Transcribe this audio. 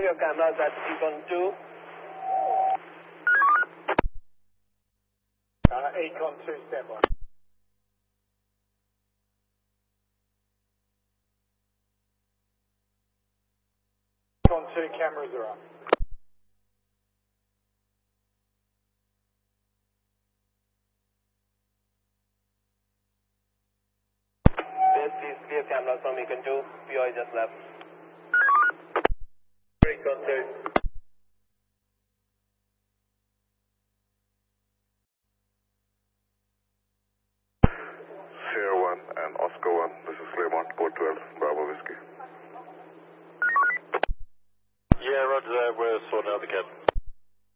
your cameras at Beacon 2. Econ 2, standby. Econ 2, cameras are up. Please clear cameras from Beacon 2. POI just left. Beacon 2. Sierra 1 and Oscar 1, this is Fremont, Port 12, Bravo Whiskey. Yeah, roger that, we're sorting out the cabin.